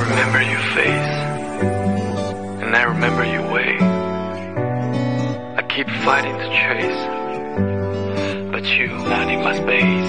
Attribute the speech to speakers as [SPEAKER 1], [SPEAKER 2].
[SPEAKER 1] remember your face, and I remember your way. I keep fighting to chase, but you not in my space.